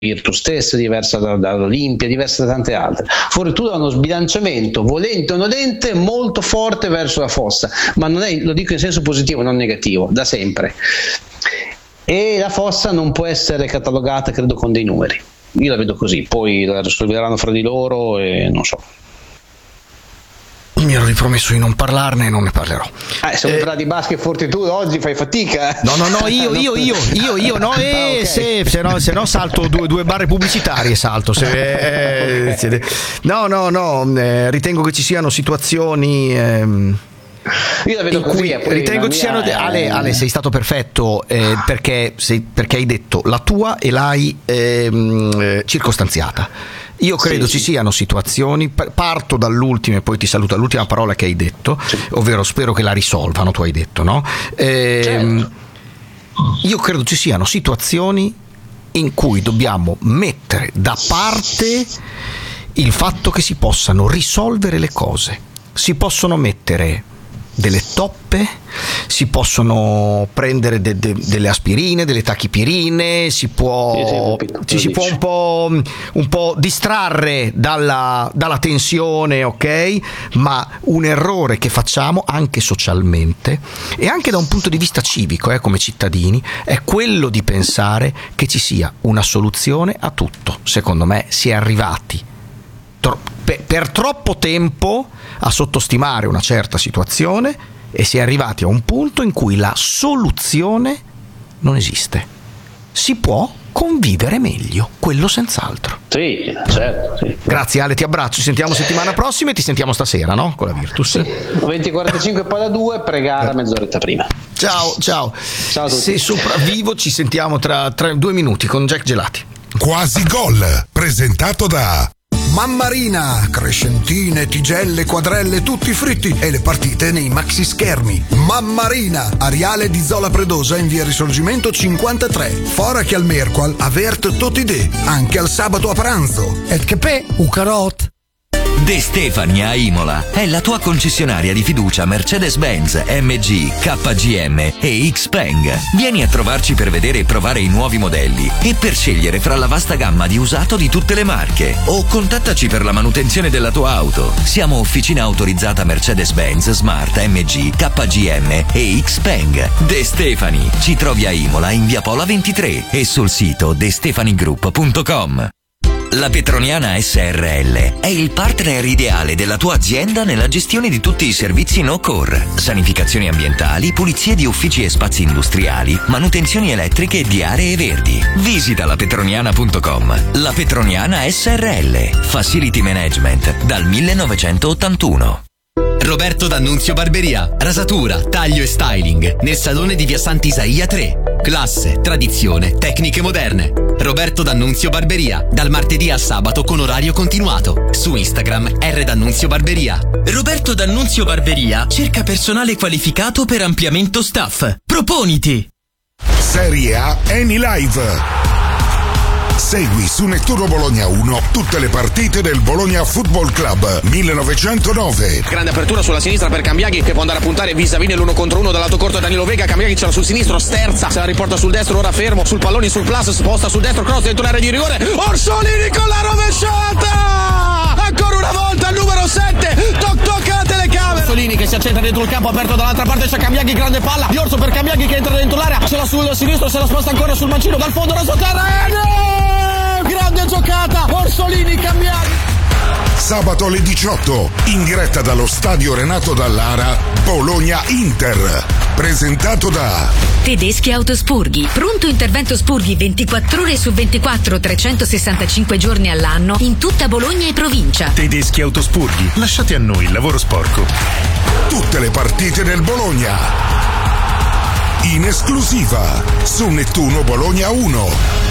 Virtus stessa, diversa dall'Olimpia, diversa da tante altre. Fortuna ha uno sbilanciamento volente o nolente molto forte verso la fossa, ma non è, lo dico in senso positivo, non negativo, da sempre. E la fossa non può essere catalogata, credo, con dei numeri. Io la vedo così, poi la risolveranno fra di loro e non so. Mi ero ripromesso di non parlarne e non ne parlerò. Se vuoi parlare di basket Fortitudo oggi fai fatica. No, io no, okay. se no salto due barre pubblicitarie, salto. Ritengo che ci siano situazioni. Io la vedo così. Ritengo ci siano. Ale, sei stato perfetto perché hai detto la tua e l'hai circostanziata. Io credo ci siano situazioni, parto dall'ultima e poi ti saluto, l'ultima parola che hai detto, ovvero spero che la risolvano, tu hai detto, no? Certo. Io credo ci siano situazioni in cui dobbiamo mettere da parte il fatto che si possano risolvere le cose, si possono mettere delle toppe, si possono prendere delle aspirine, delle tachipirine, ci si può un po' distrarre dalla tensione, ok? Ma un errore che facciamo anche socialmente e anche da un punto di vista civico, come cittadini, è quello di pensare che ci sia una soluzione a tutto. Secondo me si è arrivati per troppo tempo a sottostimare una certa situazione e si è arrivati a un punto in cui la soluzione non esiste. Si può convivere meglio, quello senz'altro. Sì, certo. Sì. Grazie Ale, ti abbraccio, ci sentiamo settimana prossima e ti sentiamo stasera, no? Con la Virtus. Sì. 20:45 poi da 2, pregare mezz'oretta prima. Ciao. Ciao a tutti. Se sopravvivo ci sentiamo tra 2 minuti con Jack Gelati. Quasi Gol, presentato da Mammarina, crescentine, tigelle, quadrelle, tutti fritti e le partite nei maxi schermi. Mammarina, Ariale di Zola Predosa in via Risorgimento 53. Fora che al Merqual, avert totidè, anche al sabato a pranzo. Et che pe, u carot. De Stefani a Imola è la tua concessionaria di fiducia Mercedes-Benz, MG, KGM e Xpeng. Vieni a trovarci per vedere e provare i nuovi modelli e per scegliere fra la vasta gamma di usato di tutte le marche. O contattaci per la manutenzione della tua auto. Siamo officina autorizzata Mercedes-Benz, Smart, MG, KGM e Xpeng. De Stefani. Ci trovi a Imola in via Pola 23 e sul sito destefanigroup.com. La Petroniana SRL è il partner ideale della tua azienda nella gestione di tutti i servizi no-core, sanificazioni ambientali, pulizie di uffici e spazi industriali, manutenzioni elettriche e di aree verdi. Visita lapetroniana.com. La Petroniana SRL, Facility Management dal 1981. Roberto D'Annunzio Barberia, rasatura, taglio e styling nel salone di via Sant'Isaia 3. Classe, tradizione, tecniche moderne. Roberto D'Annunzio Barberia, dal martedì al sabato con orario continuato. Su Instagram D'Annunzio Barberia. Roberto D'Annunzio Barberia cerca personale qualificato per ampliamento staff. Proponiti! Serie A Eni Live. Segui su Nettuno Bologna 1 tutte le partite del Bologna Football Club 1909. Grande apertura sulla sinistra per Cambiaghi che può andare a puntare vis-à-vis l'1 contro 1 dal lato corto Danilo Vega. Cambiaghi ce l'ha sul sinistro, sterza, se la riporta sul destro, ora fermo sul pallone sul plus, sposta sul destro, cross dentro l'area di rigore. Orsolini con la rovesciata! Ancora una volta il numero 7, tocca la telecamera. Orsolini che si accentra dentro il campo, aperto dall'altra parte c'è Cambiaghi, grande palla di Orso per Cambiaghi che entra dentro l'area, ce l'ha sul sinistro, se la sposta ancora sul mancino, dal fondo rasoterreno. Grande giocata, Orsolini, Cambiaghi. Sabato alle 18, in diretta dallo stadio Renato Dallara, Bologna-Inter. Presentato da Tedeschi Autospurghi. Pronto intervento spurghi 24 ore su 24, 365 giorni all'anno in tutta Bologna e provincia. Tedeschi Autospurghi. Lasciate a noi il lavoro sporco. Tutte le partite del Bologna. In esclusiva su Nettuno Bologna 1.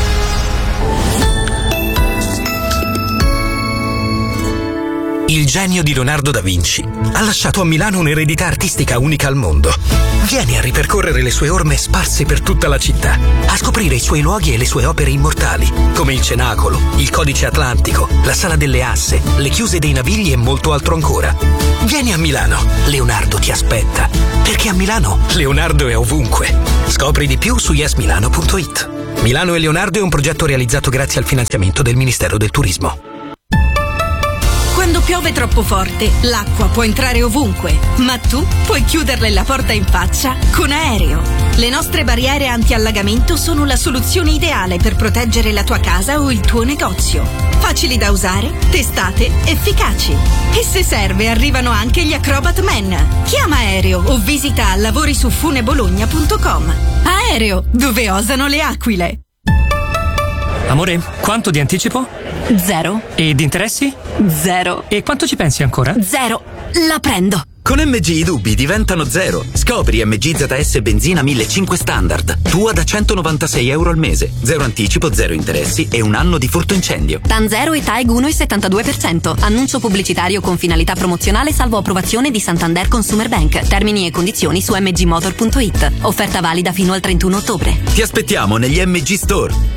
Il genio di Leonardo da Vinci ha lasciato a Milano un'eredità artistica unica al mondo. Vieni a ripercorrere le sue orme sparse per tutta la città, a scoprire i suoi luoghi e le sue opere immortali, come il Cenacolo, il Codice Atlantico, la Sala delle Asse, le chiuse dei Navigli e molto altro ancora. Vieni a Milano, Leonardo ti aspetta, perché a Milano Leonardo è ovunque. Scopri di più su yesmilano.it. Milano e Leonardo è un progetto realizzato grazie al finanziamento del Ministero del Turismo. Quando piove troppo forte, l'acqua può entrare ovunque, ma tu puoi chiuderle la porta in faccia con Aereo. Le nostre barriere anti-allagamento sono la soluzione ideale per proteggere la tua casa o il tuo negozio. Facili da usare, testate, efficaci. E se serve, arrivano anche gli Acrobat Man. Chiama Aereo o visita lavorisufunebologna.com. Aereo, dove osano le aquile. Amore, quanto di anticipo? 0. E di interessi? 0. E quanto ci pensi ancora? 0. La prendo. Con MG i dubbi diventano 0. Scopri MG ZS benzina 1500 standard. Tua da €196 al mese. 0 anticipo, 0 interessi e 1 anno di furto incendio. TAN 0 e TAEG 1,72%. Annuncio pubblicitario con finalità promozionale salvo approvazione di Santander Consumer Bank. Termini e condizioni su mgmotor.it. Offerta valida fino al 31 ottobre. Ti aspettiamo negli MG Store.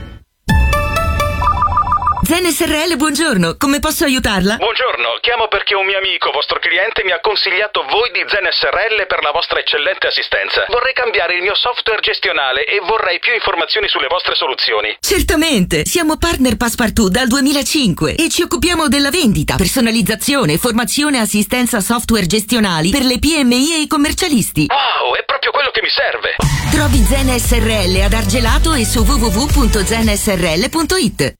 Zen SRL, buongiorno, come posso aiutarla? Buongiorno, chiamo perché un mio amico, vostro cliente, mi ha consigliato voi di Zen SRL per la vostra eccellente assistenza. Vorrei cambiare il mio software gestionale e vorrei più informazioni sulle vostre soluzioni. Certamente, siamo partner Passepartout dal 2005 e ci occupiamo della vendita, personalizzazione, formazione e assistenza software gestionali per le PMI e i commercialisti. Wow, è proprio quello che mi serve. Trovi Zen SRL ad Argelato e su www.zensrl.it.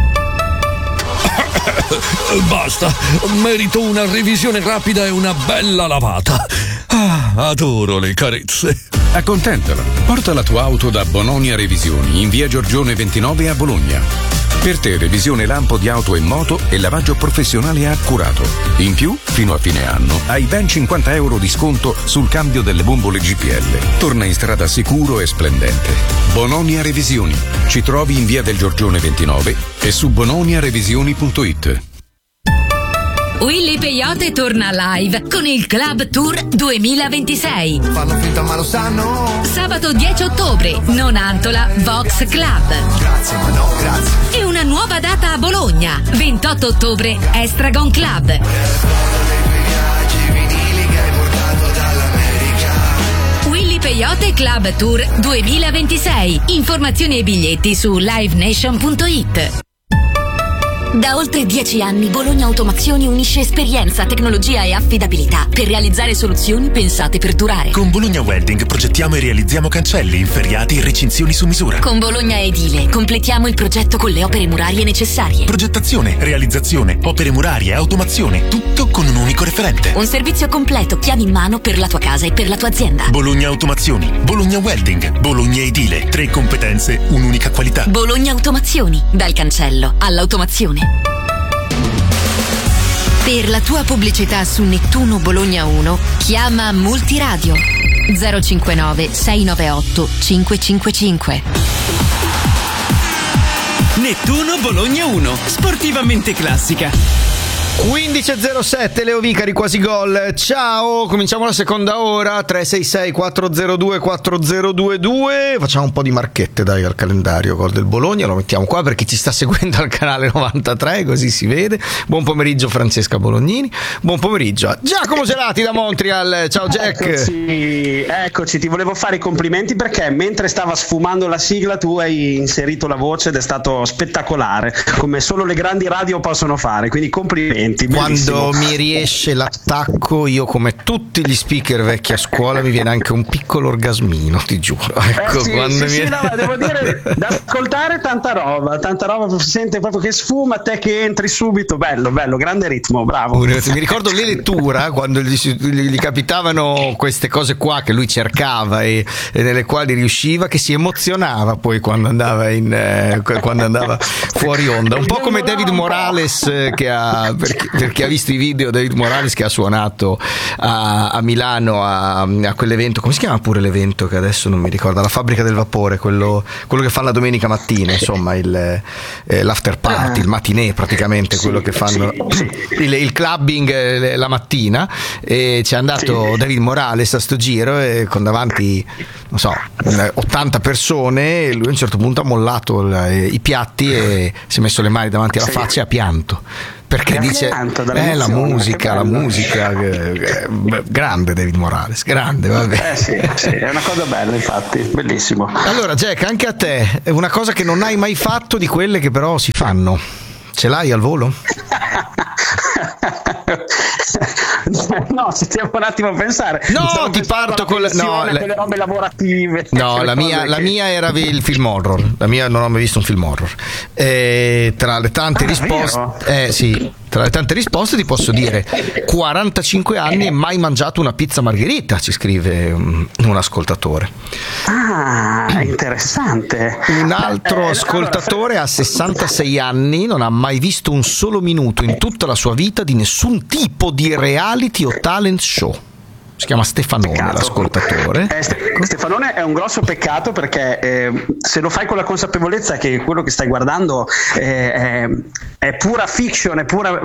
Basta, merito una revisione rapida e una bella lavata. Adoro le carezze. Accontentala. Porta la tua auto da Bononia Revisioni in via Giorgione 29 a Bologna. Per te revisione lampo di auto e moto e lavaggio professionale e accurato. In più, fino a fine anno, hai ben €50 di sconto sul cambio delle bombole GPL. Torna in strada sicuro e splendente. Bononia Revisioni. Ci trovi in via del Giorgione 29 e su bononiarevisioni.it. Willy Peyote torna live con il Club Tour 2026. Fanno finta ma lo sanno. Sabato 10 ottobre, Nonantola Vox Club. Grazie ma no, grazie. E una nuova data a Bologna, 28 ottobre, Estragon Club. Willy Peyote Club Tour 2026. Informazioni e biglietti su livenation.it. Da oltre 10 anni Bologna Automazioni unisce esperienza, tecnologia e affidabilità per realizzare soluzioni pensate per durare. Con Bologna Welding progettiamo e realizziamo cancelli, inferriati e recinzioni su misura. Con Bologna Edile completiamo il progetto con le opere murarie necessarie. Progettazione, realizzazione, opere murarie, automazione, tutto con un unico referente. Un servizio completo, chiavi in mano per la tua casa e per la tua azienda. Bologna Automazioni, Bologna Welding, Bologna Edile. 3 competenze, un'unica qualità. Bologna Automazioni, dal cancello all'automazione. Per la tua pubblicità su Nettuno Bologna 1, chiama Multiradio 059 698 555. Nettuno Bologna 1, sportivamente classica. 15.07, Leo Vicari, quasi gol. Ciao, cominciamo la seconda ora. 366 402 4022. Facciamo un po' di marchette, dai, al calendario gol del Bologna. Lo mettiamo qua per chi ci sta seguendo al canale 93, così si vede. Buon pomeriggio Francesca Bolognini. Buon pomeriggio a Giacomo Gelati da Montreal. Ciao Jack. Eccoci, ti volevo fare i complimenti perché mentre stava sfumando la sigla tu hai inserito la voce ed è stato spettacolare, come solo le grandi radio possono fare, quindi complimenti. Quando mi riesce l'attacco, io come tutti gli speaker vecchi a scuola mi viene anche un piccolo orgasmino, ti giuro. Ecco, no, devo dire, da ascoltare tanta roba, si sente proprio che sfuma, te che entri subito, bello, grande ritmo, bravo. Mi ricordo le letture quando gli capitavano queste cose qua che lui cercava e nelle quali riusciva, che si emozionava poi quando andava fuori onda, un po' come David Morales che per chi ha visto i video, David Morales che ha suonato a Milano a quell'evento, come si chiama pure l'evento che adesso non mi ricordo, la fabbrica del vapore, quello che fa la domenica mattina, insomma l'after party, il matinee praticamente, quello che fanno il clubbing la mattina, e c'è andato David Morales a sto giro e con davanti non so 80 persone, e lui a un certo punto ha mollato i piatti e si è messo le mani davanti alla faccia e ha pianto. perché dice la musica grande David Morales, grande, vabbè. Sì, è una cosa bella, infatti, bellissimo. Allora Jack, anche a te è una cosa che non hai mai fatto, di quelle che però si fanno, ce l'hai al volo? No, stiamo un attimo a pensare. No, ti parto con le robe lavorative. No, la mia era il film horror. La mia non ho mai visto un film horror. Tra le tante risposte, sì, tra le tante risposte ti posso dire 45 anni e mai mangiato una pizza margherita, ci scrive un ascoltatore. Ah, interessante. Un altro ascoltatore a 66 anni non ha mai visto un solo minuto in tutta la sua vita di nessun tipo di reality o talent show. Si chiama Stefanone, l'ascoltatore. Stefanone è un grosso peccato, perché se lo fai con la consapevolezza che quello che stai guardando è pura fiction, è pura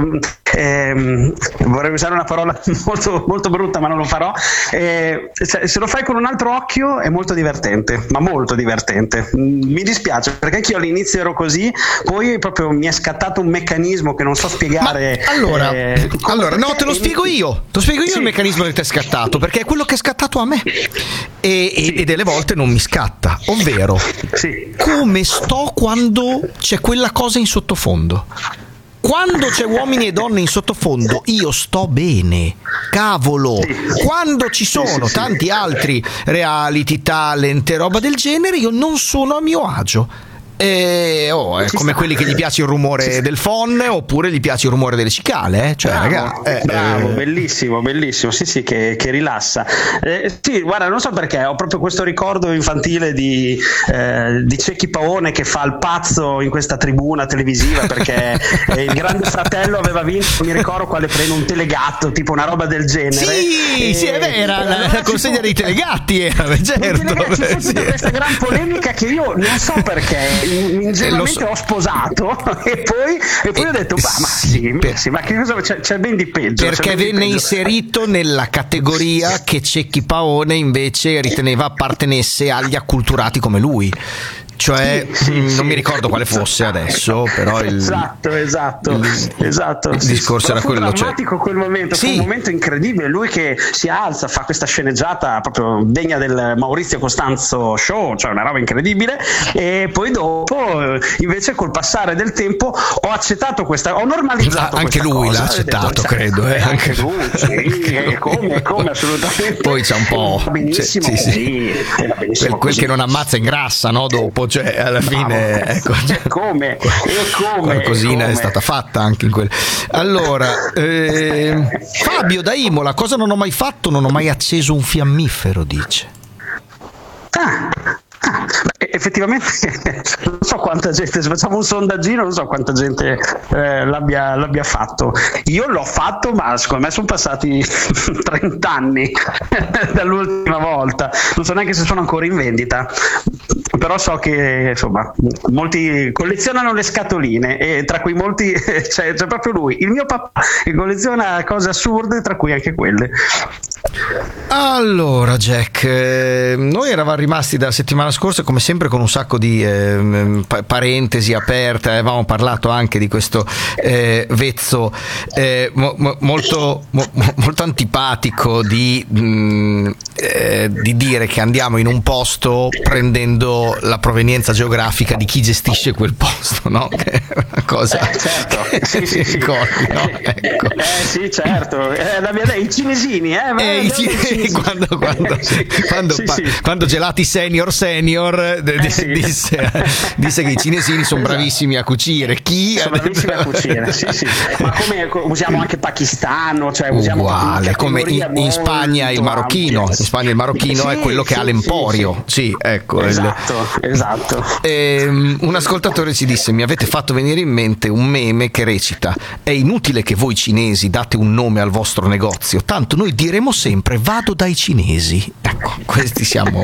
vorrei usare una parola molto, molto brutta, ma non lo farò. Se lo fai con un altro occhio è molto divertente, ma molto divertente. Mi dispiace, perché anch'io all'inizio ero così, poi proprio mi è scattato un meccanismo che non so spiegare. Ma allora no, te lo spiego io. Il meccanismo che ti è scattato, perché è quello che è scattato a me e delle volte non mi scatta, ovvero come sto quando c'è quella cosa in sottofondo. Quando c'è uomini e donne in sottofondo io sto bene, cavolo. Quando ci sono tanti altri reality, talent e roba del genere, io non sono a mio agio. È come quelli che gli piace il rumore del phon, oppure gli piace il rumore delle cicale, bravo, bellissimo, sì, che rilassa. Sì, guarda, non so perché ho proprio questo ricordo infantile di Cecchi Paone che fa il pazzo in questa tribuna televisiva, perché il Grande Fratello aveva vinto, non mi ricordo quale premio, un telegatto, tipo una roba del genere. Sì, è vera, la consegna dei telegatti era, certo. Questa gran polemica che io non so perché ingenuamente ho sposato e poi ho detto ma che cosa c'è ben di peggio, perché venne inserito nella categoria che Cecchi Paone invece riteneva appartenesse agli acculturati come lui, cioè non mi ricordo quale fosse adesso, però esatto. Il discorso era quello, drammatico quel momento, fu un momento incredibile, lui che si alza, fa questa sceneggiata proprio degna del Maurizio Costanzo show, cioè una roba incredibile, e poi dopo invece col passare del tempo ho accettato ho normalizzato anche questa lui cosa, l'ha accettato, credo, anche lui, come assolutamente. Poi c'è un po' benissimo, quel così. Che non ammazza ingrassa, no? Dopo, cioè alla fine ecco, come qualcosina è stata fatta anche in quel. Allora Fabio da Imola, cosa non ho mai fatto? Non ho mai acceso un fiammifero, dice. Effettivamente non so quanta gente, se facciamo un sondaggino non so quanta gente l'abbia fatto. Io l'ho fatto, ma secondo me sono passati 30 anni dall'ultima volta, non so neanche se sono ancora in vendita, però so che insomma molti collezionano le scatoline, e tra cui molti c'è proprio lui, il mio papà, che colleziona cose assurde, tra cui anche quelle. Allora Jack, noi eravamo rimasti dalla settimana scorsa come sempre con un sacco di parentesi aperte, avevamo parlato anche di questo vezzo molto antipatico di dire che andiamo in un posto prendendo la provenienza geografica di chi gestisce quel posto, no? Che è una cosa sì. ricordi, no? Ecco. Sì, certo, i cinesini, quando Gelati senior disse che i cinesini sono bravissimi a cucire. Sono bravissimi a cucire, sì. Ma come usiamo anche pakistano, cioè usiamo uguale, come in Spagna il marocchino. In Spagna il marocchino è quello che ha l'emporio. Sì, ecco. Esatto. Un ascoltatore ci disse: mi avete fatto venire in mente un meme che recita: è inutile che voi cinesi date un nome al vostro negozio, tanto noi diremo sempre vado dai cinesi. Ecco, questi siamo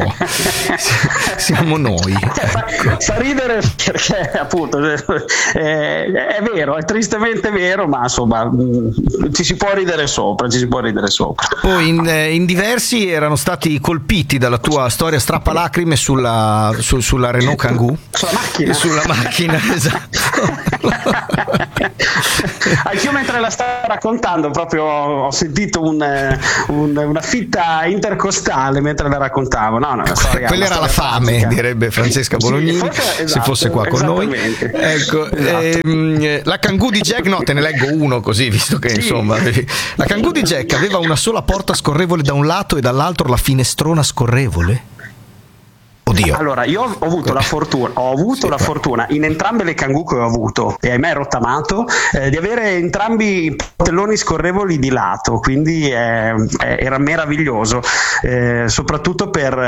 noi. Ecco. Fa ridere perché appunto è vero, è tristemente vero, ma insomma ci si può ridere sopra. Poi in diversi erano stati colpiti dalla tua storia strappalacrime sulla Renault Kangoo, sulla macchina esatto. Anch'io mentre la stavo raccontando proprio ho sentito una fitta intercostale mentre la raccontavo. Quella era la fame, pratica, direbbe Francesca Bolognini, se fosse qua con noi. Ecco, la Kangoo di Jack, no, te ne leggo uno così, visto che insomma, la Kangoo di Jack aveva una sola porta scorrevole da un lato e dall'altro la finestrona scorrevole. Oddio. Allora, io ho avuto la fortuna in entrambe le Kangoo che ho avuto, e ahimè rottamato, di avere entrambi i portelloni scorrevoli di lato, quindi era meraviglioso, soprattutto per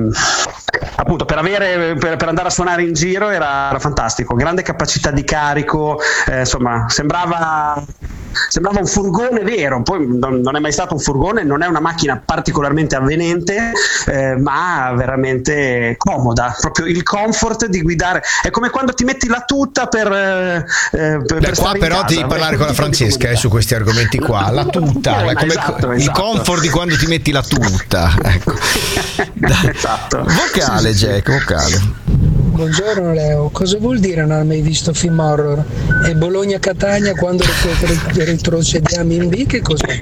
andare a suonare in giro era fantastico, grande capacità di carico, insomma sembrava un furgone vero, poi non è mai stato un furgone, non è una macchina particolarmente avvenente, ma veramente comoda, proprio il comfort di guidare, è come quando ti metti la tuta per qua però devi parlare con la Francesca su questi argomenti qua, la tuta, è come il comfort di quando ti metti la tuta, ecco. Esatto. Vocale, Jack, vocale. Buongiorno Leo, cosa vuol dire non hai mai visto film horror? E Bologna-Catania quando retrocediamo in B, che cos'è?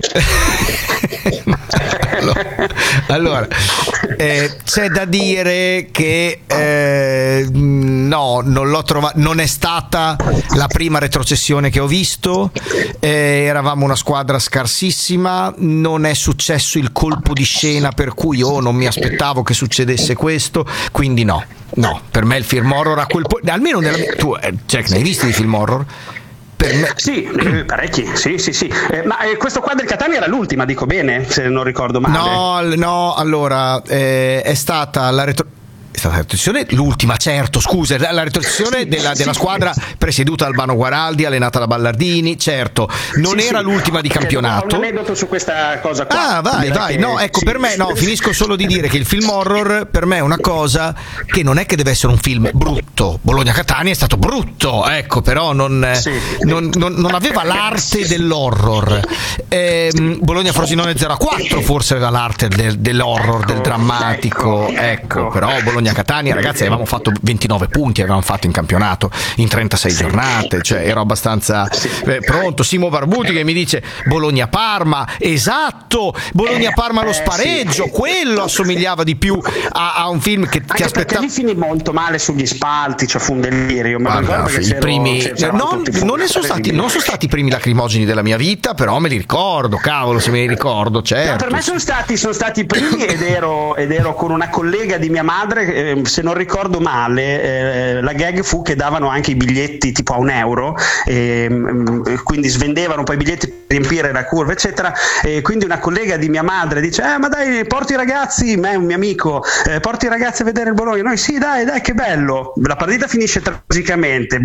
Allora, c'è da dire che no, non l'ho trovata, non è stata la prima retrocessione che ho visto, eravamo una squadra scarsissima, non è successo il colpo di scena per cui non mi aspettavo che succedesse questo, quindi no, per me il film horror a quel punto, almeno tu Jack, ne hai visti di film horror? Per me... Sì, parecchi, sì. Ma questo qua del Catania era l'ultima, dico bene, se non ricordo male. No, allora è stata la retrocessione, l'ultima, certo, scusa, la retrocessione della squadra presieduta da Albano Guaraldi, allenata da Ballardini, certo, non era l'ultima di campionato. Ho un aneddoto su questa cosa qua. Vai, no, ecco, per me, finisco solo di dire che il film horror per me è una cosa che non è che deve essere un film brutto. Bologna-Catania è stato brutto, ecco, però non aveva l'arte dell'horror. Bologna-Frosinone 0-4 forse aveva l'arte dell'horror, del drammatico, ecco, però Bologna-Catania, ragazzi, avevamo fatto 29 punti, avevamo fatto in campionato in 36 giornate, cioè ero abbastanza pronto. Simo Barbuti che mi dice Bologna-Parma, esatto, Bologna-Parma lo spareggio, quello assomigliava di più a un film che ti aspettava. Perché lì finì molto male sugli spalti, cioè fu un delirio. I primi non sono stati i primi lacrimogeni della mia vita, però me li ricordo, cavolo, se me li ricordo, certo. No, per me sono stati i primi ed ero con una collega di mia madre, se non ricordo male, la gag fu che davano anche i biglietti tipo a €1, quindi svendevano poi i biglietti per riempire la curva, eccetera, e quindi una collega di mia madre dice ma dai, porti i ragazzi, me e un mio amico, porti i ragazzi a vedere il Bologna. Noi sì, dai che bello. La partita finisce tragicamente,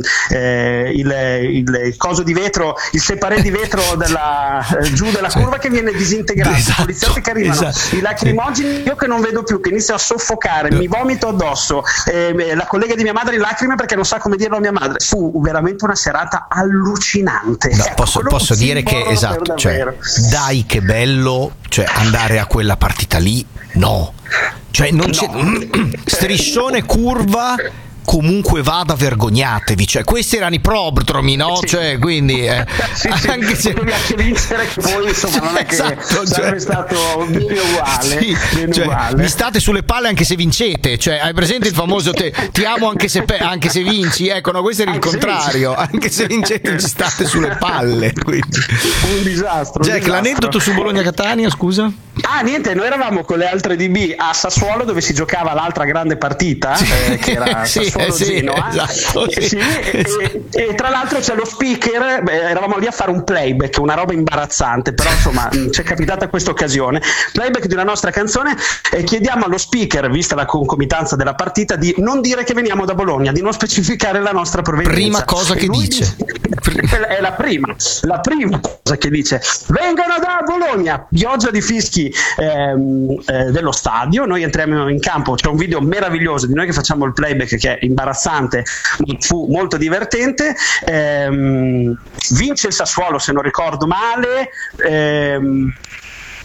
il coso di vetro, il separé di vetro giù della curva che viene disintegrato, i poliziotti che arrivano, i lacrimogeni, io che non vedo più, che inizio a soffocare, mi vomito addosso, la collega di mia madre in lacrime perché non sa come dirlo a mia madre. Fu veramente una serata allucinante. No, posso dire che esatto, cioè, dai che bello, cioè andare a quella partita lì, no, cioè non c'è striscione, curva, comunque vada, vergognatevi, cioè questi erano i prodromi, no? Sì. Cioè quindi anche se dovevi anche vincere, che poi insomma non è che sarebbe stato uguale, uguale. Vi state sulle palle anche se vincete, cioè hai presente il famoso ti amo anche se vinci, ecco, no, questo era il contrario, anche se vincete ci state sulle palle, quindi un disastro. Jack, l'aneddoto su Bologna-Catania, scusa? Niente, noi eravamo con le altre DB a Sassuolo, dove si giocava l'altra grande partita, che era Sassuolo-Genoa, esatto, e tra l'altro c'è lo speaker, eravamo lì a fare un playback, una roba imbarazzante, però insomma ci è capitata questa occasione, playback di una nostra canzone, e chiediamo allo speaker, vista la concomitanza della partita, di non dire che veniamo da Bologna, di non specificare la nostra provenienza. Prima cosa che dice è la prima cosa che dice: vengono da Bologna, pioggia di fischi dello stadio, noi entriamo in campo, c'è un video meraviglioso di noi che facciamo il playback, che è imbarazzante, fu molto divertente, vince il Sassuolo se non ricordo male,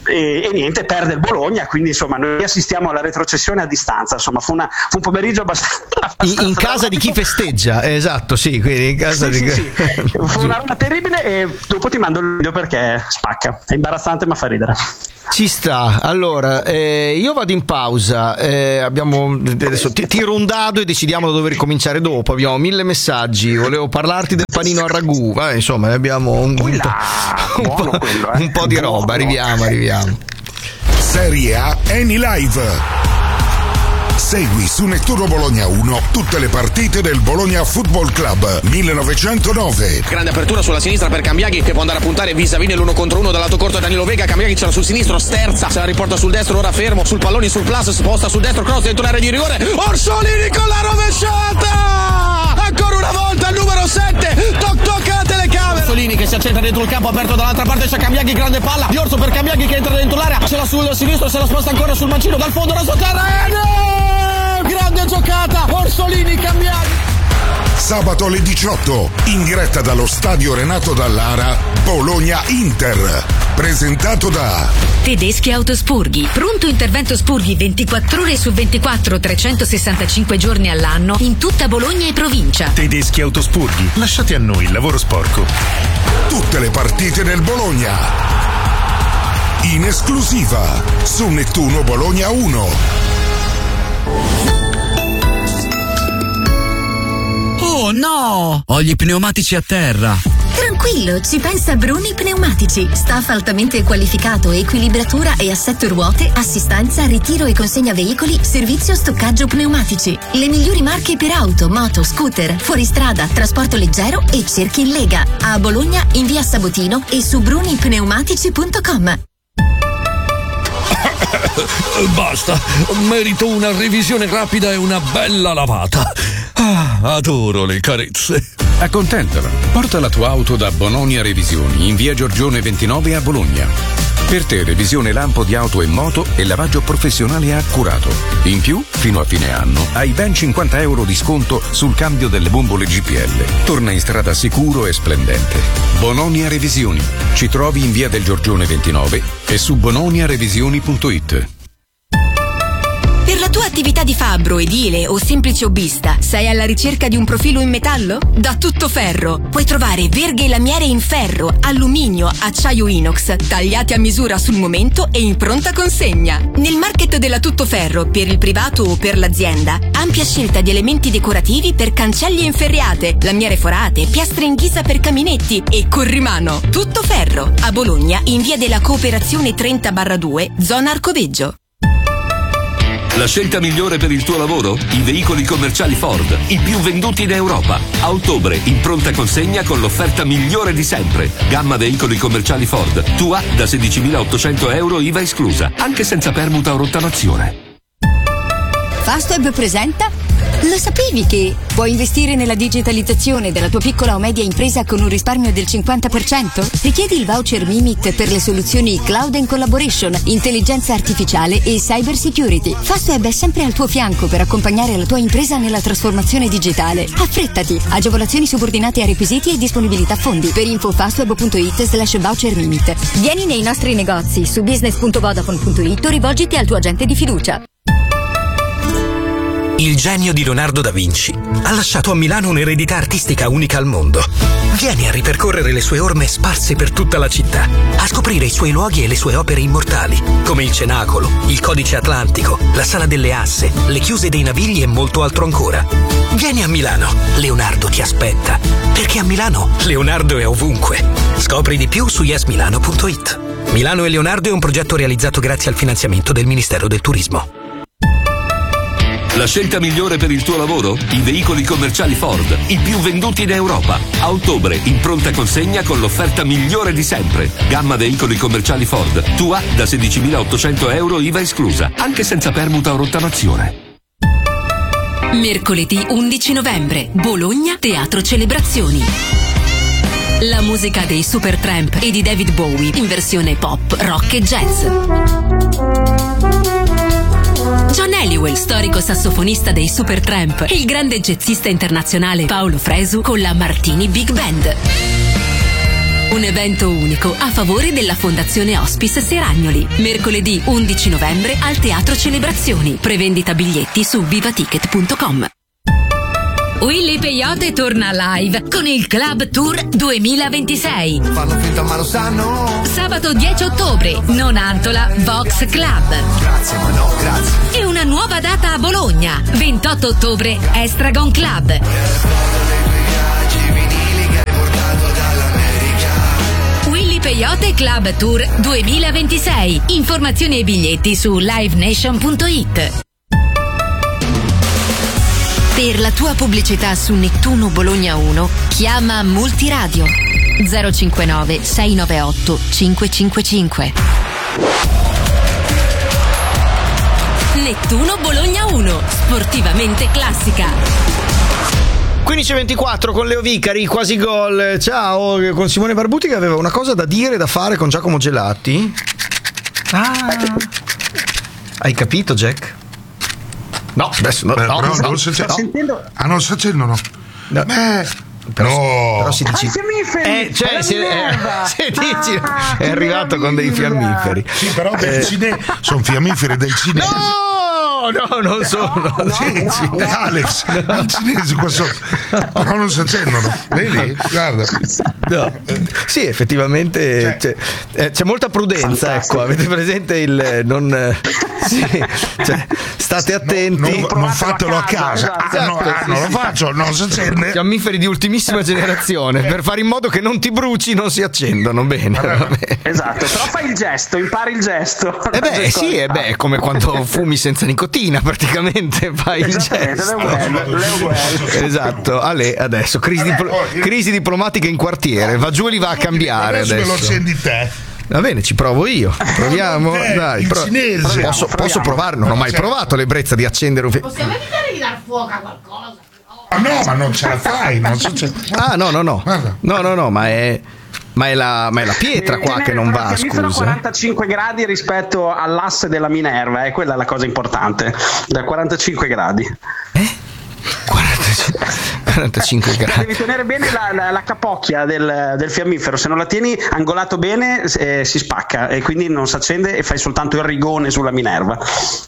e niente, perde il Bologna, quindi insomma noi assistiamo alla retrocessione a distanza, insomma fu un pomeriggio abbastanza in casa di chi festeggia, esatto, sì, quindi in casa sì, di sì. Fu una roba terribile e dopo ti mando il video perché spacca, è imbarazzante ma fa ridere. Ci sta. Allora, io vado in pausa, abbiamo adesso tiro un dado e decidiamo da dove ricominciare dopo. Abbiamo 1000 messaggi, volevo parlarti del panino al ragù, insomma abbiamo un po' di roba. Arriviamo. Serie A Eni Live. Segui su Nettuno Bologna 1 tutte le partite del Bologna Football Club 1909. Grande apertura sulla sinistra per Cambiaghi che può andare a puntare vis-à-vis nell'1 contro 1 dal lato corto Danilo Vega. Cambiaghi c'era sul sinistro, sterza, se la riporta sul destro, ora fermo sul pallone sul plus, sposta sul destro, cross dentro l'area di rigore. Orsolini con la rovesciata! Ancora una volta il numero 7, tocca la telecamera. Orsolini che si accentra dentro il campo aperto dall'altra parte, c'è Cambiaghi, grande palla di Orso per Cambiaghi che entra dentro l'area, ce l'ha sul sinistro, se la sposta ancora sul mancino dal fondo, raso terra. Grande giocata, Orsolini, Cambiaghi. Sabato alle 18, in diretta dallo stadio Renato Dallara, Bologna-Inter. Presentato da Tedeschi Autospurghi. Pronto intervento Spurghi 24 ore su 24, 365 giorni all'anno in tutta Bologna e provincia. Tedeschi Autospurghi. Lasciate a noi il lavoro sporco. Tutte le partite del Bologna. In esclusiva su Nettuno Bologna 1. Oh no! Ho gli pneumatici a terra. Tranquillo, ci pensa Bruni Pneumatici. Staff altamente qualificato, equilibratura e assetto ruote, assistenza, ritiro e consegna veicoli, servizio stoccaggio pneumatici. Le migliori marche per auto, moto, scooter, fuoristrada, trasporto leggero e cerchi in Lega. A Bologna in via Sabotino e su brunipneumatici.com. Basta, merito una revisione rapida e una bella lavata. Adoro le carezze. Accontentala. Porta la tua auto da Bononia Revisioni in via Giorgione 29 a Bologna. Per te revisione lampo di auto e moto e lavaggio professionale accurato. In più, fino a fine anno, hai ben 50 euro di sconto sul cambio delle bombole GPL. Torna in strada sicuro e splendente. Bononia Revisioni. Ci trovi in via del Giorgione 29 e su bononiarevisioni.it. Per la tua attività di fabbro, edile o semplice hobbista, sei alla ricerca di un profilo in metallo? Da Tuttoferro puoi trovare verghe e lamiere in ferro, alluminio, acciaio inox, tagliati a misura sul momento e in pronta consegna. Nel market della Tuttoferro, per il privato o per l'azienda, ampia scelta di elementi decorativi per cancelli e inferriate, lamiere forate, piastre in ghisa per caminetti e corrimano. Tuttoferro, a Bologna, in via della Cooperazione 30/2, zona Arcoveggio. La scelta migliore per il tuo lavoro? I veicoli commerciali Ford, i più venduti in Europa. A ottobre, in pronta consegna con l'offerta migliore di sempre. Gamma veicoli commerciali Ford, tua da 16.800 euro IVA esclusa, anche senza permuta o rottamazione. Fastweb presenta? Lo sapevi che puoi investire nella digitalizzazione della tua piccola o media impresa con un risparmio del 50%? Richiedi il voucher Mimit per le soluzioni Cloud and Collaboration, intelligenza artificiale e cyber security. Fastweb è sempre al tuo fianco per accompagnare la tua impresa nella trasformazione digitale. Affrettati! Agevolazioni subordinate a requisiti e disponibilità fondi. Per info fastweb.it/voucher Mimit. Vieni nei nostri negozi su business.vodafone.it o rivolgiti al tuo agente di fiducia. Il genio di Leonardo da Vinci ha lasciato a Milano un'eredità artistica unica al mondo. Vieni a ripercorrere le sue orme sparse per tutta la città, a scoprire i suoi luoghi e le sue opere immortali, come il Cenacolo, il Codice Atlantico, la Sala delle Asse, le chiuse dei Navigli e molto altro ancora. Vieni a Milano, Leonardo ti aspetta, perché a Milano Leonardo è ovunque. Scopri di più su yesmilano.it. Milano e Leonardo è un progetto realizzato grazie al finanziamento del Ministero del Turismo. La scelta migliore per il tuo lavoro? I veicoli commerciali Ford, i più venduti in Europa. A ottobre, in pronta consegna con l'offerta migliore di sempre. Gamma veicoli commerciali Ford, tua da 16.800 euro IVA esclusa, anche senza permuta o rottamazione. Mercoledì 11 novembre, Bologna Teatro Celebrazioni. La musica dei Supertramp e di David Bowie in versione pop, rock e jazz. John Halliwell, storico sassofonista dei Supertramp, e il grande jazzista internazionale Paolo Fresu con la Martini Big Band. Un evento unico a favore della Fondazione Hospice Seragnoli. Mercoledì 11 novembre al Teatro Celebrazioni. Prevendita biglietti su vivaticket.com. Willy Peyote torna live con il Club Tour 2026. Fanno finta ma lo sanno. Sabato 10 ottobre, Nonantola Vox Club. Grazie ma no, grazie. E una nuova data a Bologna, 28 ottobre, Estragon Club. Willy Peyote Club Tour 2026. Informazioni e biglietti su livenation.it. Per la tua pubblicità su Nettuno Bologna 1, chiama Multiradio 059 698 555. Nettuno Bologna 1, sportivamente classica. 15:24 con Leo Vicari, quasi gol. Ciao, con Simone Barbuti che aveva una cosa da dire, da fare con Giacomo Gelati. Hai capito, Jack? No, adesso no. Però non sto sentendo. Ah, non sto sentendo, no. Però si dice. È arrivato con dei fiammiferi. Sì, però sono fiammiferi del cinese. No, non sono. Alex, il cinese qua sotto. Però non si accendono. Vedi? Guarda. No. Sì, effettivamente c'è molta prudenza. Ecco, avete presente il non. Sì, state attenti. Non fatelo a casa. Non lo faccio, non si accende. Fiammiferi di ultimissima generazione per fare in modo che non ti bruci, non si accendono. Bene. Esatto, però fai il gesto, impari il gesto. È come quando fumi senza nicotina, praticamente fai il gesto. Esatto. Adesso crisi diplomatiche in quartiere. Va giù e li va a cambiare adesso. Me lo accendi te. Va bene, ci provo io. Proviamo. Dai, cinese. Posso provare? Non ho mai provato l'ebbrezza di accendere un Possiamo evitare di dar fuoco a qualcosa? No, ma non ce la fai. No, ma è la pietra qua che non va, scusa. 45 gradi rispetto all'asse della Minerva, è quella la cosa importante. Da 45 gradi. 45 gradi. Devi tenere bene la capocchia del fiammifero, se non la tieni angolato bene si spacca e quindi non si accende e fai soltanto il rigone sulla Minerva.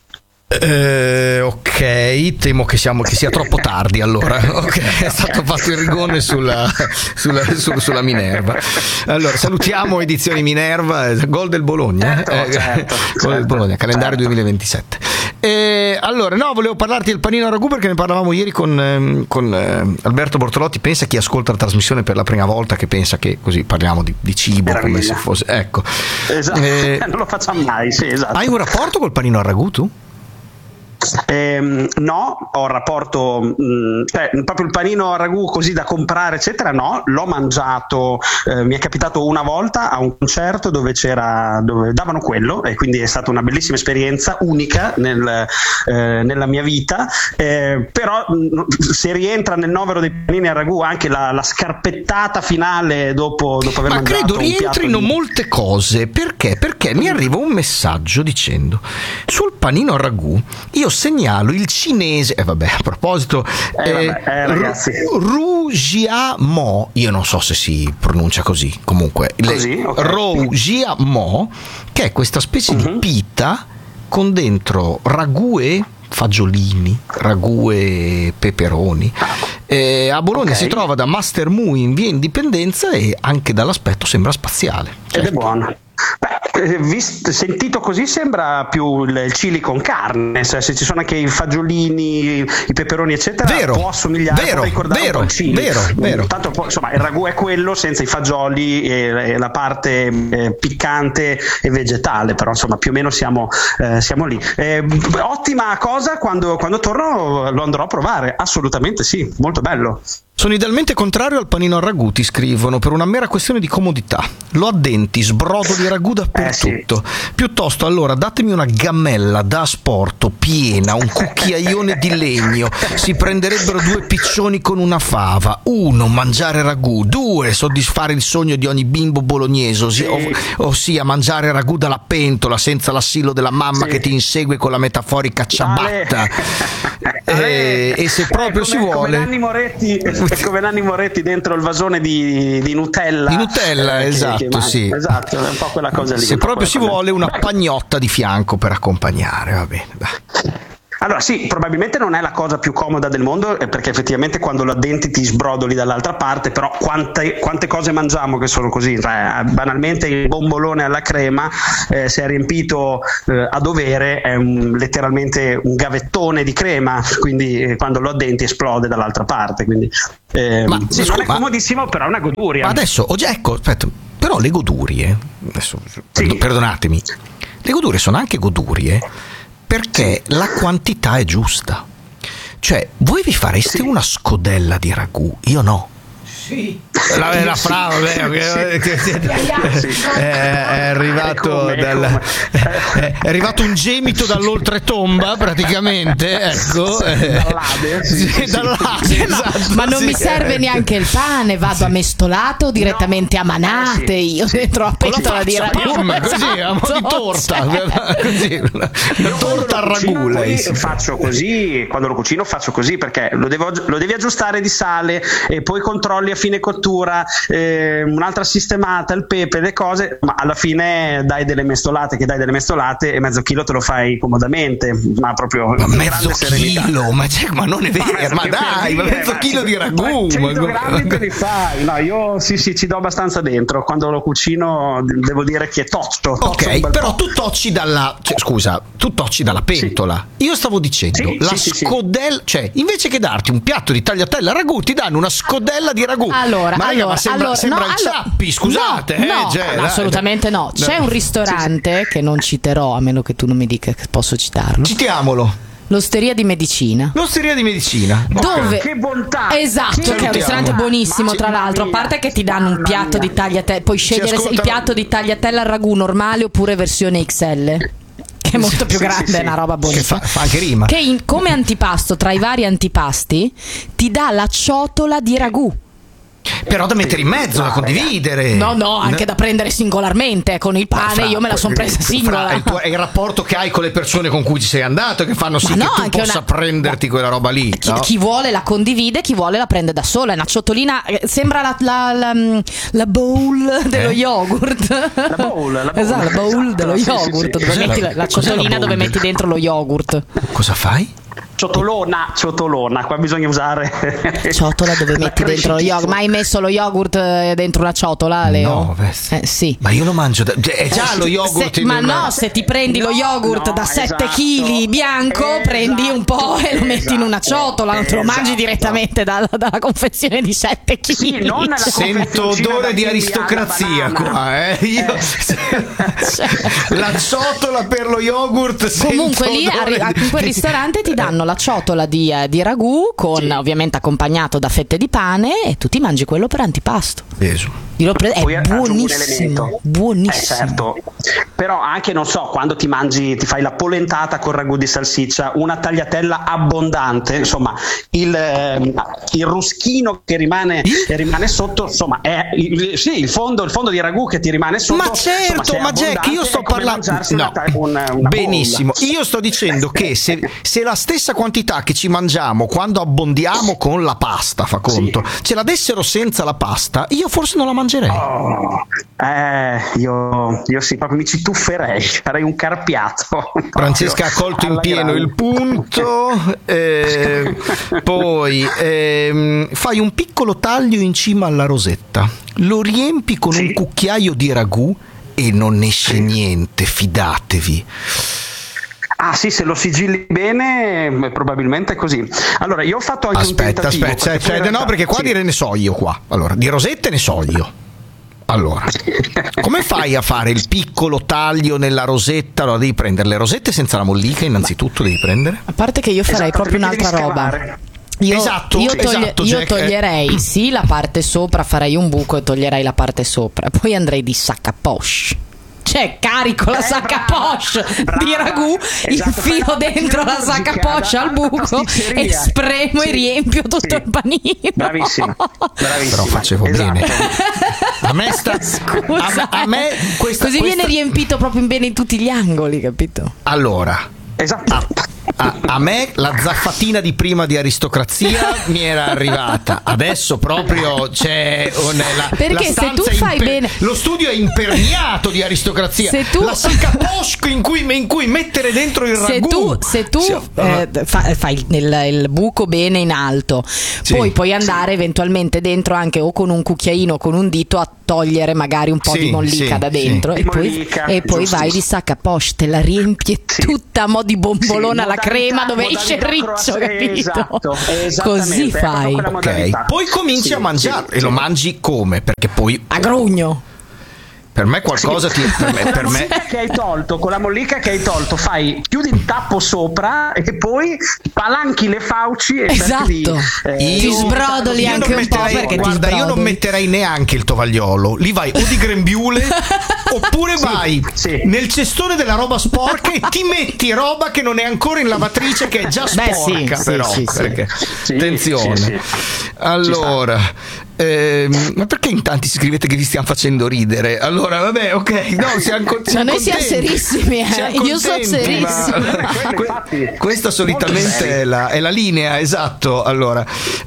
Ok, temo che sia troppo tardi allora. Ok, è stato fatto il rigone sulla Minerva. Allora salutiamo edizioni Minerva, gol del Bologna. Certo. Gol del Bologna, calendario 2027. Allora, volevo parlarti del panino a ragù perché ne parlavamo ieri con Alberto Bortolotti. Pensa chi ascolta la trasmissione per la prima volta che pensa che così parliamo di cibo come se fosse. Ecco. Esatto. Non lo facciamo mai, sì, esatto. Hai un rapporto col panino a ragù tu? No, ho un rapporto, proprio il panino a ragù così da comprare eccetera, no, l'ho mangiato, mi è capitato una volta a un concerto dove davano quello e quindi è stata una bellissima esperienza, unica nella mia vita, però se rientra nel novero dei panini a ragù anche la scarpettata finale dopo aver mangiato. Ma credo rientrino molte cose, perché mi arriva un messaggio dicendo sul panino a ragù io segnalo il cinese, a proposito, ragazzi, Rougiamo, io non so se si pronuncia così, comunque Rougiamo, che è questa specie di pita con dentro ragù e fagiolini, ragù e peperoni. A Bologna si trova da Master Mu in via Indipendenza e anche dall'aspetto sembra spaziale. Ed è buono. Sentito così sembra più il chili con carne, se ci sono anche i fagiolini, i peperoni eccetera, può assomigliare, può ricordare un po' il chili. Vero. Tanto insomma il ragù è quello senza i fagioli e la parte piccante e vegetale, però insomma più o meno siamo lì. Ottima cosa, quando torno lo andrò a provare, assolutamente sì, molto bello. Sono idealmente contrario al panino a ragù, ti scrivono, per una mera questione di comodità. Lo addenti, sbrodo di ragù dappertutto. Piuttosto allora datemi una gammella da asporto piena, un cucchiaione di legno. Si prenderebbero 2 piccioni con una fava. 1, mangiare ragù. 2, soddisfare il sogno di ogni bimbo bolognese, ossia mangiare ragù dalla pentola senza l'assillo della mamma che ti insegue con la metaforica ciabatta. E se proprio si vuole... Come Nanni Moretti È come Nanni Moretti dentro il vasone di Nutella. Di Nutella, esatto, sì. Esatto, è un po' quella cosa lì. Se proprio si vuole una pagnotta di fianco per accompagnare, va bene. Allora sì, probabilmente non è la cosa più comoda del mondo, perché effettivamente quando lo addenti ti sbrodoli dall'altra parte, però quante cose mangiamo che sono così, cioè, banalmente il bombolone alla crema, se è riempito a dovere è letteralmente un gavettone di crema, quindi quando lo addenti esplode dall'altra parte, quindi non è comodissimo, però è una goduria. Ma adesso, ecco, aspetta, però le godurie, adesso, perdonatemi, le godurie sono anche godurie perché la quantità è giusta. Cioè, voi vi fareste una scodella di ragù? Io no. Sì. La Fra, è arrivato è arrivato un gemito dall'oltretomba praticamente, ecco. Dall'Ade, esatto, ma non mi serve neanche il pane, vado a mestolato direttamente a manate, io dentro a pentola di ragù, così a mo' di torta, così una torta al ragù. Faccio così, quando lo cucino faccio così, perché lo devi aggiustare di sale e poi controlli a fine cottura, un'altra sistemata, il pepe, le cose, ma alla fine dai delle mestolate e mezzo chilo te lo fai comodamente, ma proprio mezzo chilo, ma non è vero, ma dai, mezzo chilo di ragù, 100 grammi te li fai. No, io sì, ci do abbastanza dentro, quando lo cucino devo dire che toccio ok, però tu tocci dalla pentola. Io stavo dicendo scodella, cioè invece che darti un piatto di tagliatella ragù ti danno una scodella di ragù. Allora, sembra il Ciappi, scusate. Assolutamente no. C'è un ristorante che non citerò, a meno che tu non mi dica che posso citarlo. Citiamolo. L'Osteria di Medicina. Dove? Che bontà! Esatto, che è un ristorante buonissimo, tra l'altro. A parte che ti danno un piatto di tagliatella, puoi scegliere il piatto di tagliatella al ragù normale oppure versione XL. Che è molto più grande, è una roba buonissima. Che fa anche rima. Che come antipasto, tra i vari antipasti, ti dà la ciotola di ragù. Però da mettere in mezzo, da condividere. No, anche da prendere singolarmente. Con il pane io me la sono presa singola. È il rapporto che hai con le persone con cui ci sei andato che fanno sì che tu possa prenderti quella roba lì. Chi vuole la condivide, chi vuole la prende da sola. È una ciotolina, sembra la bowl dello yogurt. La bowl dello yogurt, dove metti la ciotolina dove metti dentro lo yogurt. Cosa fai? Ciotolona, qua bisogna usare ciotola dove metti dentro lo yogurt. Ma hai messo lo yogurt dentro una ciotola, Leo? No, sì. Ma io lo mangio è già lo yogurt se ti prendi lo yogurt da 7 kg bianco, prendi un po' e lo metti in una ciotola, non te lo mangi direttamente dalla confezione di 7 kg. Sì, sento odore di aristocrazia qua, la ciotola per lo yogurt. Comunque lì in quel ristorante ti danno la ciotola di ragù con ovviamente accompagnato da fette di pane e tu ti mangi quello per antipasto. È buonissimo, certo. Però anche non so, quando ti fai la polentata con ragù di salsiccia, una tagliatella abbondante, insomma il ruschino che rimane sotto, insomma è il fondo di ragù che ti rimane sotto. Ma certo, ma Jack, io sto parlando benissimo, io sto dicendo che se la stessa quantità che ci mangiamo quando abbondiamo con la pasta, fa conto, ce la dessero senza la pasta, io forse non la mangerei. Io sì, proprio mi ci tufferei, farei un carpiato. Francesca ha colto in pieno il punto. Poi fai un piccolo taglio in cima alla rosetta, lo riempi con un cucchiaio di ragù e non esce niente, fidatevi. Ah sì, se lo sigilli bene probabilmente è così. Allora io ho fatto anche un tentativo. No, perché qua ne so io qua. Allora, di rosette ne so io. Allora, come fai a fare il piccolo taglio nella rosetta? Allora devi prendere le rosette senza la mollica, innanzitutto devi prendere. A parte che io farei proprio un'altra roba. Io toglierei la parte sopra, farei un buco e toglierei la parte sopra. Poi andrei di sac à poche. Cioè carico la sac à poche di ragù, infilo dentro la sac à poche al buco e spremo e riempio tutto il panino. Bravissimo. Però facevo bene. A me così viene riempito proprio bene in tutti gli angoli, capito? Allora, esatto. A me la zaffatina di prima di Aristocrazia mi era arrivata, adesso proprio c'è perché se tu fai bene, lo studio è imperniato di Aristocrazia, la sacca posh in cui mettere dentro il ragù. Se tu fai il buco bene in alto, poi puoi andare eventualmente dentro anche o con un cucchiaino o con un dito a togliere magari un po' di mollica da dentro e poi vai di sacca posh, te la riempi tutta a mo' di bombolona alla crema dove esce il riccio, capito? Così fai. Poi cominci a mangiare e lo mangi come? Perché poi a grugno. Per me qualcosa per me che hai tolto, con la mollica che hai tolto, chiudi il tappo sopra e poi palanchi le fauci e ti sbrodoli anche un po', perché guarda, io non metterei neanche il tovagliolo, lì vai o di grembiule oppure vai nel cestone della roba sporca e ti metti roba che non è ancora in lavatrice, che è già sporca, perché attenzione. Allora ma perché in tanti scrivete che vi stiamo facendo ridere? Allora vabbè, ok, no, noi siamo serissimi, io sono serissimo. Questa solitamente è la linea, esatto. Allora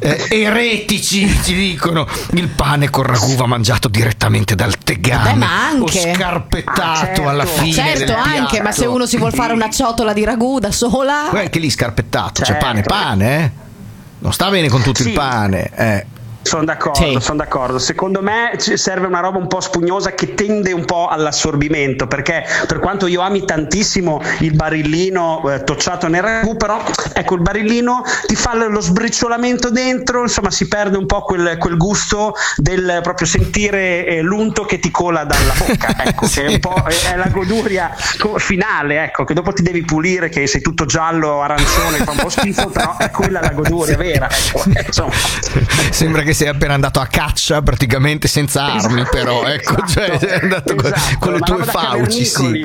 eretici ci dicono il pane con ragù va mangiato direttamente dal tegame, ma anche o scarpettato alla fine del piatto. Anche, ma se uno si vuol fare una ciotola di ragù da sola, anche lì scarpettato, c'è pane, non sta bene con tutto il pane, Sono d'accordo. Secondo me serve una roba un po' spugnosa che tende un po' all'assorbimento, perché per quanto io ami tantissimo il barillino tocciato nel ragù, però ecco, il barillino ti fa lo sbriciolamento dentro, insomma si perde un po' quel gusto del proprio sentire l'unto che ti cola dalla bocca, ecco, che è un po' è la goduria finale, ecco, che dopo ti devi pulire, che sei tutto giallo arancione, fa un po' schifo, però è quella la goduria vera, ecco, insomma. Sembra che sei appena andato a caccia praticamente senza armi, però ecco, cioè sei andato con le tue fauci, sì.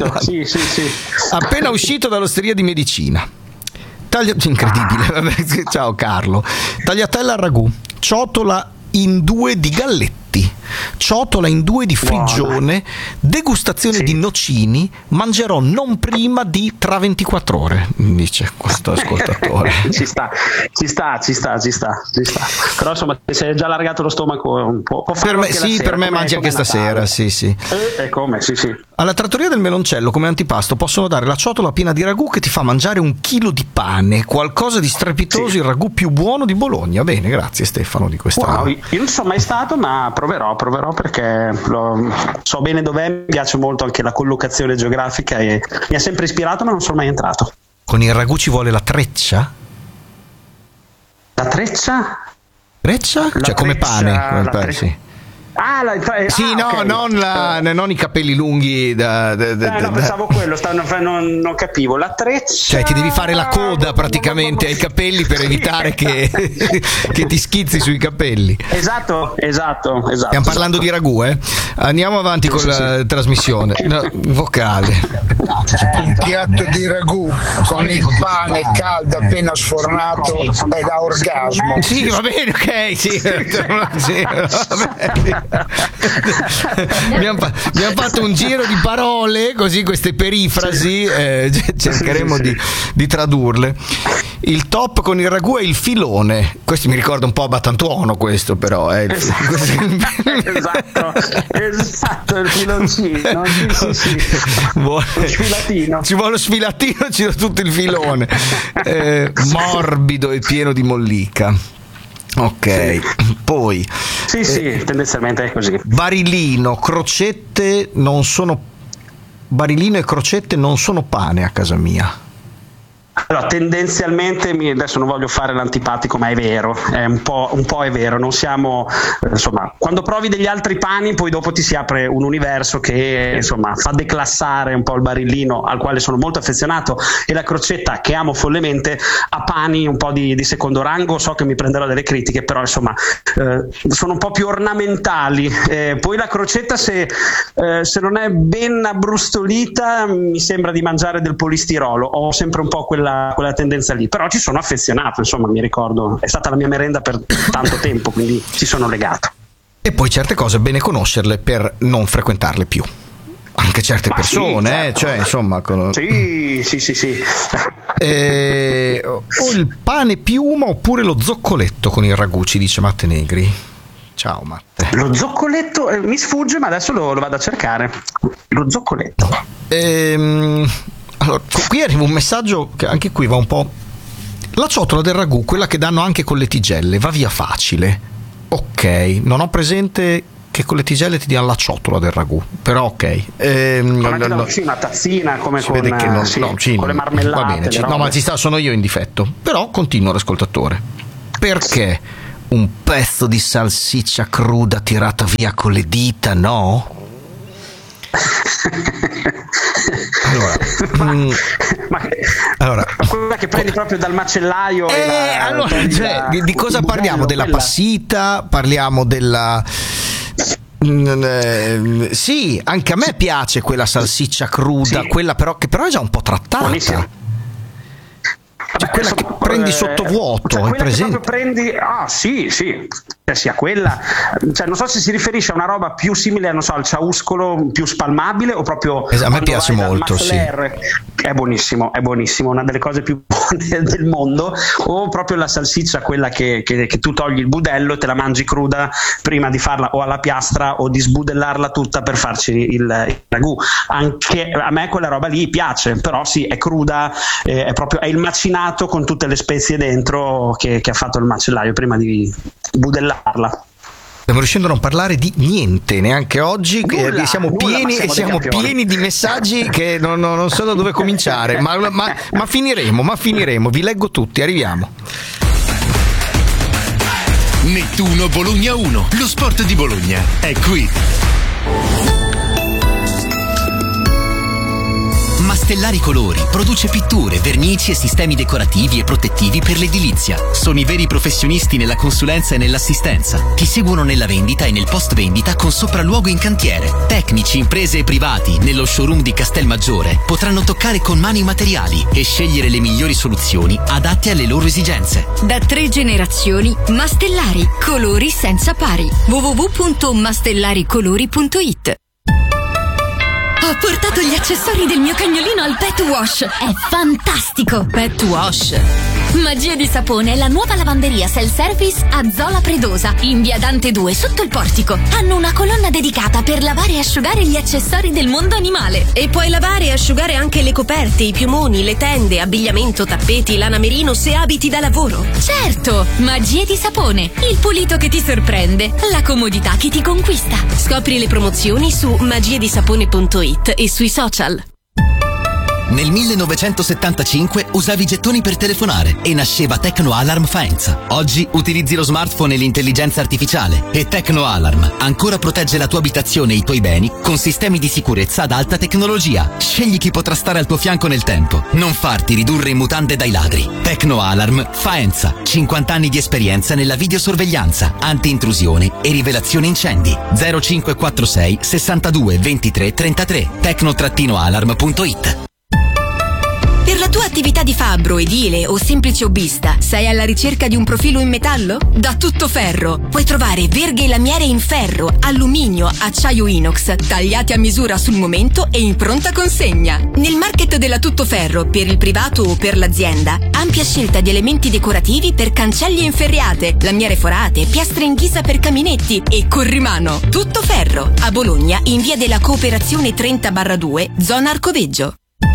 Appena uscito dall'osteria di medicina, incredibile. Ciao Carlo. Tagliatella al ragù, ciotola in 2 di galletti, ciotola in 2 di frigione, degustazione di nocini, mangerò non prima di tra 24 ore, dice questo ascoltatore. ci sta. Però insomma, se hai già allargato lo stomaco un po', per me sì, per me mangi anche stasera, sì. E come? Sì. Alla trattoria del Meloncello come antipasto possono dare la ciotola piena di ragù che ti fa mangiare 1 chilo di pane, qualcosa di strepitoso, il ragù più buono di Bologna. Bene, grazie Stefano di questa. Io non sono mai stato, ma proverò perché so bene dov'è, mi piace molto anche la collocazione geografica e mi ha sempre ispirato, ma non sono mai entrato. Con il ragù ci vuole la treccia? La treccia? Cioè come pane, sì. Non i capelli lunghi no, pensavo quello, non capivo. La treccia, cioè ti devi fare la coda praticamente ai capelli per evitare che ti schizzi sui capelli. Esatto. Stiamo parlando di ragù, andiamo avanti con la trasmissione vocale. Un piatto di ragù con il pane caldo appena sfornato è da orgasmo. Sì, va bene, ok, sì, vabbè. Abbiamo fatto un giro di parole, così queste perifrasi cercheremo di tradurle. Il top con il ragù è il filone. Questo mi ricorda un po' Battantuono, questo però esatto, il filoncino. Sì. Sfilatino. Ci vuole lo sfilatino, ci do tutto il filone. Morbido e pieno di mollica. Ok, poi tendenzialmente è così. Barillino e crocette non sono pane a casa mia. Allora, tendenzialmente, adesso non voglio fare l'antipatico, ma è vero, un po' è vero, non siamo, insomma, quando provi degli altri pani poi dopo ti si apre un universo che insomma fa declassare un po' il barillino, al quale sono molto affezionato, e la crocetta, che amo follemente, a pani un po' di secondo rango. So che mi prenderò delle critiche, però insomma sono un po' più ornamentali, poi la crocetta se non è ben abbrustolita mi sembra di mangiare del polistirolo, ho sempre un po' quella tendenza lì, però ci sono affezionato, insomma, mi ricordo, è stata la mia merenda per tanto tempo, quindi ci sono legato. E poi certe cose è bene conoscerle per non frequentarle più. anche certe persone, certo. Cioè insomma sì. O il pane piuma oppure lo zoccoletto con il ragù, ci dice Matte Negri. Ciao Matte. Lo zoccoletto mi sfugge, ma adesso lo vado a cercare. Lo zoccoletto. Allora, qui arriva un messaggio che anche qui va un po'. La ciotola del ragù, quella che danno anche con le tigelle, va via facile. Ok, non ho presente che con le tigelle ti diano la ciotola del ragù, però ok. Una tazzina come con, vede che con le marmellate. Va bene, no, ma ci sta, sono io in difetto. Però continua l'ascoltatore. Perché un pezzo di salsiccia cruda tirata via con le dita, no? Allora, quella che prendi proprio dal macellaio di cosa parliamo? Della passita? Parliamo della sì, anche a me piace quella salsiccia cruda, sì. Quella però che però è già un po' trattata. Buonissima. Cioè quella che prendi sottovuoto, cioè hai presente? Prendi, sì, sia quella, cioè non so se si riferisce a una roba più simile, non so, al ciauscolo più spalmabile o proprio a me piace molto, sì. È buonissimo, una delle cose più buone del mondo, o proprio la salsiccia, quella che tu togli il budello e te la mangi cruda prima di farla o alla piastra o di sbudellarla tutta per farci il ragù. Anche a me quella roba lì piace, però sì, è cruda, è il macinato con tutte le spezie dentro che ha fatto il macellaio prima di budellarla. Stiamo riuscendo a non parlare di niente neanche oggi. Siamo pieni di messaggi che non so da dove cominciare, ma finiremo, vi leggo tutti, arriviamo. Nettuno Bologna 1, lo sport di Bologna è qui. Mastellari Colori produce pitture, vernici e sistemi decorativi e protettivi per l'edilizia. Sono i veri professionisti nella consulenza e nell'assistenza. Ti seguono nella vendita e nel post vendita con sopralluogo in cantiere. Tecnici, imprese e privati nello showroom di Castelmaggiore potranno toccare con mano i materiali e scegliere le migliori soluzioni adatte alle loro esigenze. Da 3 generazioni, Mastellari, colori senza pari. www.mastellaricolori.it. Ho portato gli accessori del mio cagnolino al Pet Wash. È fantastico! Pet Wash. Magia di sapone è la nuova lavanderia self-service a Zola Predosa, in via Dante 2, sotto il portico. Hanno una colonna dedicata per lavare e asciugare gli accessori del mondo animale. E puoi lavare e asciugare anche le coperte, i piumoni, le tende, abbigliamento, tappeti, lana merino se abiti da lavoro. Certo! Magia di sapone. Il pulito che ti sorprende. La comodità che ti conquista. Scopri le promozioni su magiadisapone.it e sui social. Nel 1975 usavi i gettoni per telefonare e nasceva Tecno Alarm Faenza. Oggi utilizzi lo smartphone e l'intelligenza artificiale e Tecno Alarm ancora protegge la tua abitazione e i tuoi beni con sistemi di sicurezza ad alta tecnologia. Scegli chi potrà stare al tuo fianco nel tempo. Non farti ridurre in mutande dai ladri. Tecno Alarm Faenza. 50 anni di esperienza nella videosorveglianza, anti-intrusione e rivelazione incendi. 0546 62 23 33. Tecno-alarm.it. Per la tua attività di fabbro, edile o semplice hobbista, sei alla ricerca di un profilo in metallo? Da Tuttoferro puoi trovare verghe e lamiere in ferro, alluminio, acciaio inox, tagliati a misura sul momento e in pronta consegna. Nel market della Tuttoferro, per il privato o per l'azienda, ampia scelta di elementi decorativi per cancelli e inferriate, lamiere forate, piastre in ghisa per caminetti e corrimano. Tuttoferro, a Bologna, in via della Cooperazione 30/2, zona Arcoveggio.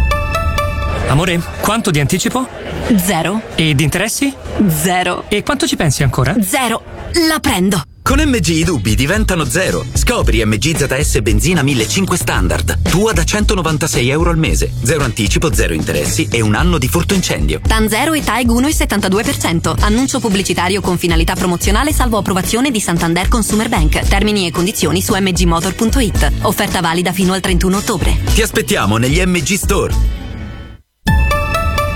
Amore, quanto di anticipo? 0. E di interessi? 0. E quanto ci pensi ancora? 0. La prendo. Con MG i dubbi diventano 0. Scopri MG ZS benzina 1500 standard. Tua da €196 al mese. 0 anticipo, 0 interessi e 1 anno di furto incendio. TAN 0 e TAEG 1,72%. Annuncio pubblicitario con finalità promozionale salvo approvazione di Santander Consumer Bank. Termini e condizioni su mgmotor.it. Offerta valida fino al 31 ottobre. Ti aspettiamo negli MG Store.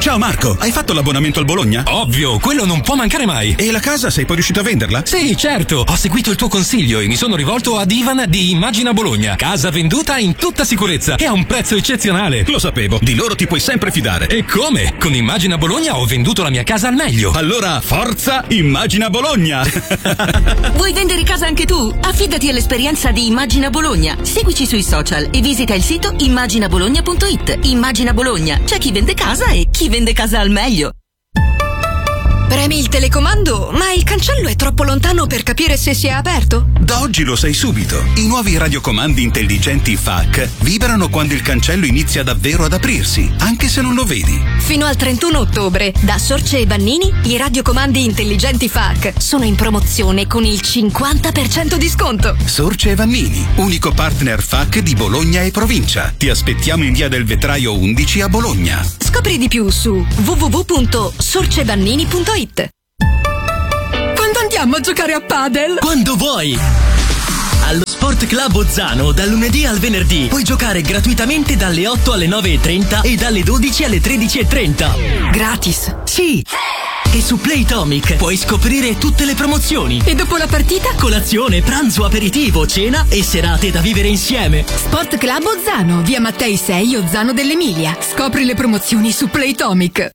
Ciao Marco, hai fatto l'abbonamento al Bologna? Ovvio, quello non può mancare mai. E la casa sei poi riuscito a venderla? Sì, certo. Ho seguito il tuo consiglio e mi sono rivolto ad Ivan di Immagina Bologna. Casa venduta in tutta sicurezza e a un prezzo eccezionale. Lo sapevo, di loro ti puoi sempre fidare. E come? Con Immagina Bologna ho venduto la mia casa al meglio. Allora, forza Immagina Bologna! Vuoi vendere casa anche tu? Affidati all'esperienza di Immagina Bologna. Seguici sui social e visita il sito immaginabologna.it. Immagina Bologna, c'è chi vende casa e chi vende casa al meglio. Premi il telecomando, ma il cancello è troppo lontano per capire se si è aperto? Da oggi lo sai subito. I nuovi radiocomandi intelligenti FAC vibrano quando il cancello inizia davvero ad aprirsi, anche se non lo vedi. Fino al 31 ottobre, da Sorce e Bannini, i radiocomandi intelligenti FAC sono in promozione con il 50% di sconto. Sorce e Vannini, unico partner FAC di Bologna e provincia. Ti aspettiamo in via del Vetraio 11 a Bologna. Scopri di più su www.sorcevannini.it. Quando andiamo a giocare a padel? Quando vuoi! Allo Sport Club Ozzano, dal lunedì al venerdì, puoi giocare gratuitamente dalle 8 alle 9:30 e dalle 12 alle 13:30. Gratis? Sì! E su Playtomic puoi scoprire tutte le promozioni. E dopo la partita? Colazione, pranzo, aperitivo, cena e serate da vivere insieme. Sport Club Ozzano, via Mattei 6, Ozzano dell'Emilia. Scopri le promozioni su Playtomic.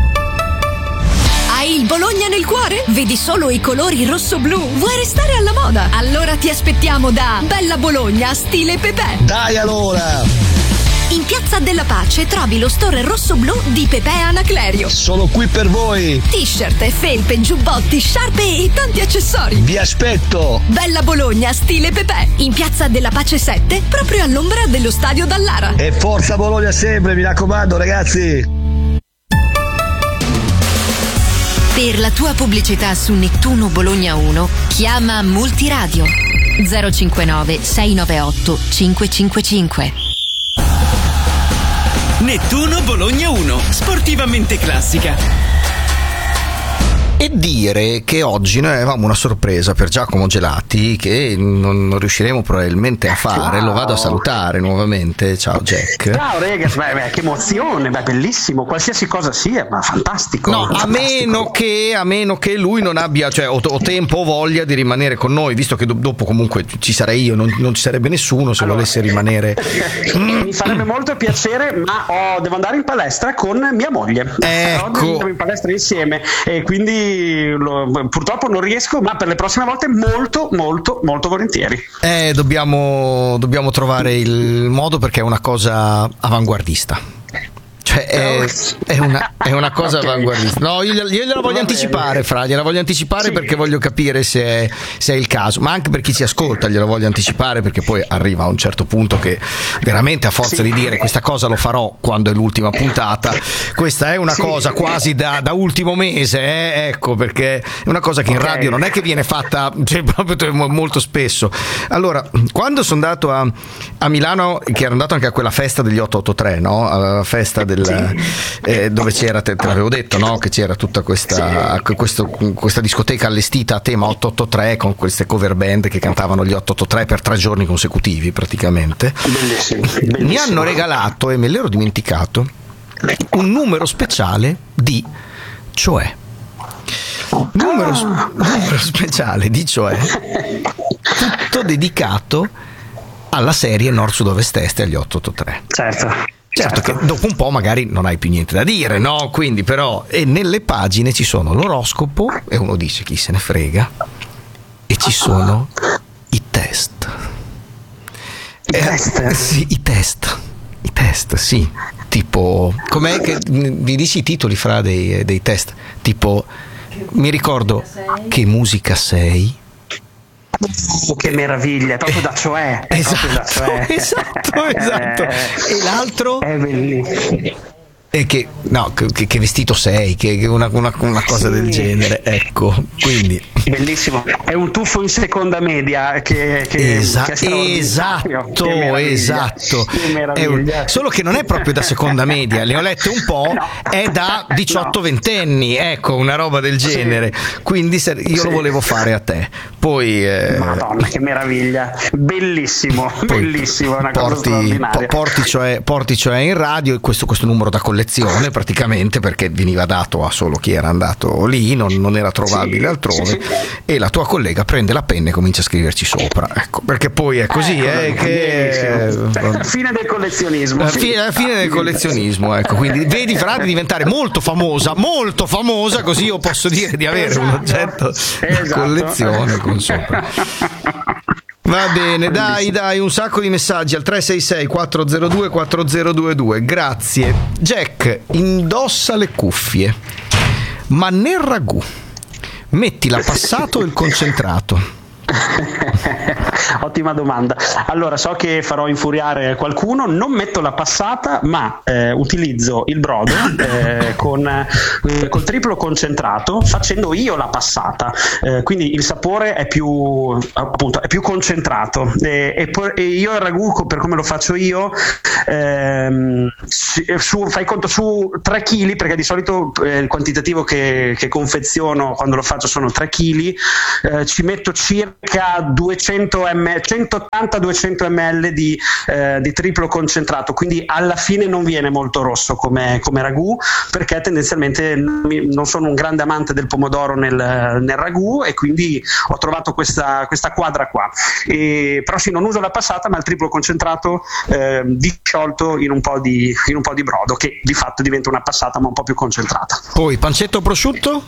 Hai il Bologna nel cuore? Vedi solo i colori rosso-blu? Vuoi restare alla moda? Allora ti aspettiamo da Bella Bologna stile Pepe. Dai allora! In Piazza della Pace trovi lo store rosso-blu di Pepe Anaclerio. Sono qui per voi! T-shirt, felpe, giubbotti, sciarpe e tanti accessori. Vi aspetto! Bella Bologna stile Pepe. In Piazza della Pace 7, proprio all'ombra dello stadio Dallara. E forza Bologna sempre, mi raccomando ragazzi! Per la tua pubblicità su Nettuno Bologna 1, chiama Multiradio 059 698 555. Nettuno Bologna 1, sportivamente classica. E dire che oggi noi avevamo una sorpresa per Giacomo Gelati che non riusciremo probabilmente a fare. Ciao. Lo vado a salutare nuovamente. Ciao Jack. Ciao ragazzi, che emozione, bellissimo, qualsiasi cosa sia, ma fantastico. No, fantastico. a meno che lui non abbia o tempo o voglia di rimanere con noi, visto che dopo comunque ci sarei io, non ci sarebbe nessuno se volesse rimanere. Mi farebbe molto piacere, ma devo andare in palestra con mia moglie. Ecco. Oggi andiamo in palestra insieme e quindi purtroppo non riesco, ma per le prossime volte molto volentieri. Dobbiamo trovare il modo, perché è una cosa avanguardista. Cioè è una cosa avanguardista. No, io gliela voglio anticipare, gliela voglio anticipare, sì, perché voglio capire se è il caso, ma anche per chi ci ascolta gliela voglio anticipare, perché poi arriva a un certo punto che veramente a forza di dire questa cosa lo farò quando è l'ultima puntata, questa è una cosa quasi da ultimo mese, ecco, perché è una cosa che in radio non è che viene fatta, cioè, proprio molto spesso. Allora, quando sono andato a Milano, che ero andato anche a quella festa degli 883, no? Alla festa dove c'era, te l'avevo detto, no? Che c'era tutta questa discoteca allestita a tema 883 con queste cover band che cantavano gli 883 per 3 giorni consecutivi praticamente. Bellissimo. Mi hanno regalato, e me l'ero dimenticato, un numero speciale di Cioè. Numero speciale di Cioè, tutto dedicato alla serie Nord Sud Ovest Est e agli 883. Certo che dopo un po' magari non hai più niente da dire, no? Quindi però, e nelle pagine ci sono l'oroscopo, e uno dice chi se ne frega, e ci sono i test. Sì, i test, sì. Tipo, com'è che mi dici i titoli fra dei test? Tipo, mi ricordo Che musica sei? Che meraviglia, proprio da Cioè. Esatto. E l'altro è bellissimo. E che vestito sei, che una cosa del genere, ecco. Quindi Bellissimo, è un tuffo in seconda media che esatto. Solo che non è proprio da seconda media, ne ho lette un po', è da 18-20enni, ecco, una roba del genere. Quindi io lo volevo fare a te. Poi Madonna, che meraviglia, bellissimo, bellissimo, una cosa straordinaria. Porti cioè in radio questo numero da collezione praticamente, perché veniva dato a solo chi era andato lì, non era trovabile altrove. Sì. E la tua collega prende la penna e comincia a scriverci sopra, ecco, perché poi è così, fine del collezionismo. Fine del collezionismo, ecco, quindi vedi Fra di diventare molto famosa, così io posso dire di avere un oggetto da collezione con sopra. Va bene, dai, un sacco di messaggi al 366 402 4022. Grazie. Jack, indossa le cuffie, ma nel ragù metti la passata o il concentrato? Ottima domanda. Allora, so che farò infuriare qualcuno, non metto la passata, ma utilizzo il brodo col triplo concentrato, facendo io la passata, quindi il sapore è più concentrato, e io il ragù, per come lo faccio io, fai conto su 3 kg, perché di solito il quantitativo che confeziono quando lo faccio sono 3 kg, ci metto circa 180-200 ml di triplo concentrato, quindi alla fine non viene molto rosso come ragù, perché tendenzialmente non sono un grande amante del pomodoro nel ragù, e quindi ho trovato questa quadra qua. Però sì, non uso la passata, ma il triplo concentrato disciolto in un po' di brodo, che di fatto diventa una passata ma un po' più concentrata. Poi pancetta o prosciutto?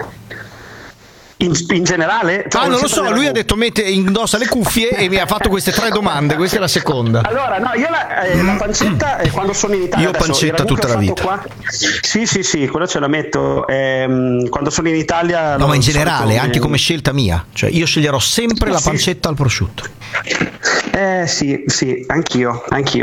In generale? Non lo so, lui ha detto indossa le cuffie e mi ha fatto queste 3 domande, questa è la seconda. Allora, no, io la pancetta quando sono in Italia. Io pancetta tutta la vita. Qua, sì, quella ce la metto. Quando sono in Italia. No, ma in generale, anche come scelta mia. Cioè, io sceglierò sempre la pancetta al prosciutto. Sì, anch'io.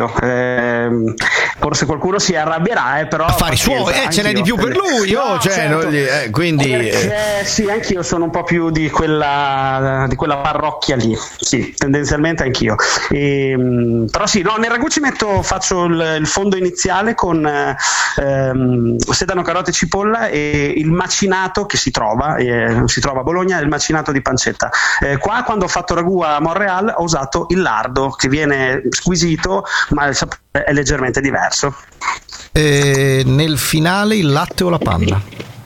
Forse qualcuno si arrabbierà, però. Affari suoi, ce n'è di più per lui, quindi. Sì, anch'io sono un po' più di quella parrocchia lì, sì, tendenzialmente anch'io. Però sì, no, nel ragù faccio il fondo iniziale con sedano, carote e cipolla, e il macinato che si trova a Bologna, il macinato di pancetta. Qua, quando ho fatto ragù a Montreal, ho usato il lardo, che viene squisito, ma il sapore è leggermente diverso. Nel finale il latte o la panna?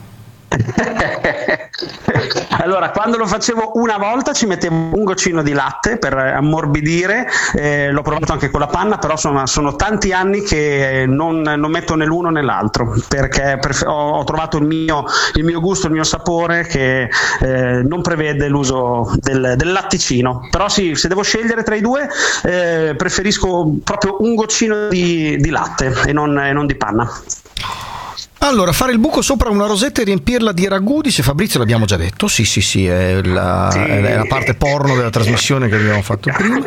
Allora, quando lo facevo una volta ci mettevo un goccino di latte per ammorbidire, l'ho provato anche con la panna, però sono tanti anni che non metto né l'uno né l'altro, perché ho trovato il mio gusto, il mio sapore, che non prevede l'uso del latticino. Però sì, se devo scegliere tra i due, preferisco proprio un goccino di latte e non di panna. Allora, fare il buco sopra una rosetta e riempirla di ragù, dice Fabrizio, l'abbiamo già detto. Sì, è la parte porno della trasmissione che abbiamo fatto prima.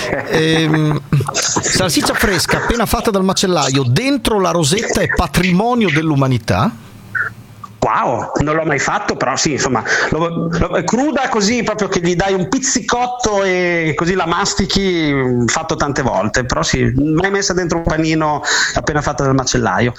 Salsiccia fresca appena fatta dal macellaio dentro la rosetta è patrimonio dell'umanità? Wow, non l'ho mai fatto, però sì, insomma, cruda così, proprio che gli dai un pizzicotto e così la mastichi, fatto tante volte, però sì, mai messa dentro un panino appena fatta dal macellaio.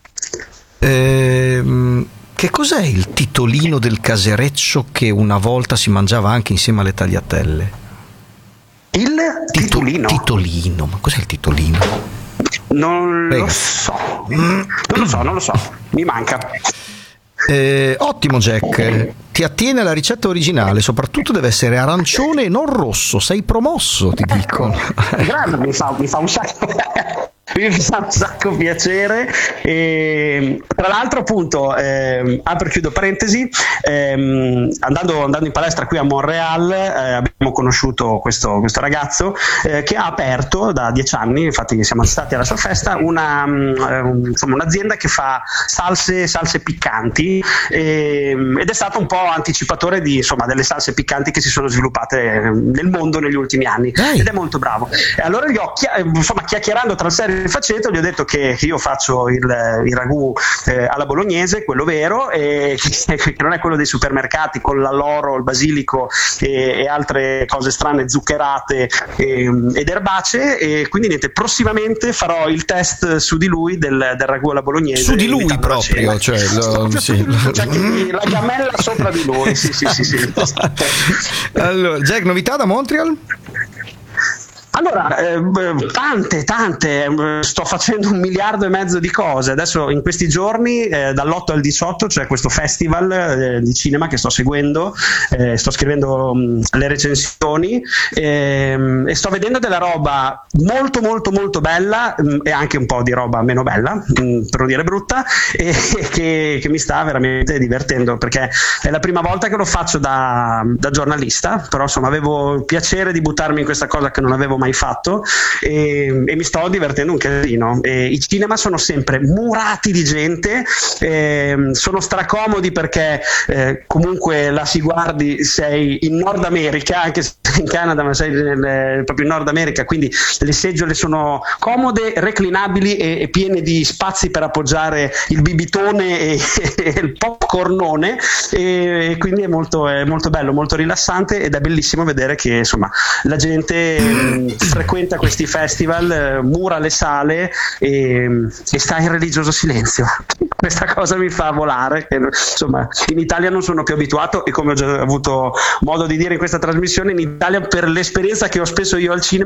Che cos'è il titolino del casereccio che una volta si mangiava anche insieme alle tagliatelle? Il titolino? Titolino, ma cos'è il titolino? Non lo so, mi manca. Ottimo Jack, ti attiene alla ricetta originale, soprattutto deve essere arancione e non rosso, sei promosso, ti dico. Grazie, mi fa un sacco. Mi fa un sacco piacere. Tra l'altro, appunto, apro e chiudo parentesi, andando in palestra qui a Montreal, abbiamo conosciuto questo ragazzo che ha aperto da 10 anni, infatti siamo stati alla sua festa, un'azienda che fa salse piccanti, ed è stato un po' anticipatore delle salse piccanti che si sono sviluppate nel mondo negli ultimi anni, ed è molto bravo. E allora gli ho chiacchierando tra il serio il faceto, gli ho detto che io faccio il ragù alla bolognese, quello vero, che non è quello dei supermercati con l'alloro, il basilico e altre cose strane zuccherate ed erbacee, e quindi niente, prossimamente farò il test su di lui del ragù alla bolognese. Su di lui proprio, cioè, la gamella sopra di lui. Sì. Allora, Jack, novità da Montreal? Allora, tante, sto facendo 1,5 miliardi di cose. Adesso in questi giorni, dall'8 al 18, c'è questo festival di cinema che sto seguendo, sto scrivendo le recensioni e sto vedendo della roba molto molto molto bella e anche un po' di roba meno bella, per non dire brutta, e che mi sta veramente divertendo, perché è la prima volta che lo faccio da giornalista, però insomma avevo il piacere di buttarmi in questa cosa che non avevo mai fatto e mi sto divertendo un casino. I cinema sono sempre murati di gente, sono stracomodi perché comunque la si guardi, sei in Nord America, anche se in Canada, ma sei proprio in Nord America, quindi le seggiole sono comode, reclinabili e piene di spazi per appoggiare il bibitone e il popcornone, e quindi è molto bello, molto rilassante, ed è bellissimo vedere che insomma la gente frequenta questi festival, mura le sale e sta in religioso silenzio. Questa cosa mi fa volare, che, insomma, in Italia non sono più abituato, e come ho già avuto modo di dire in questa trasmissione, in Italia, per l'esperienza che ho spesso io al cinema,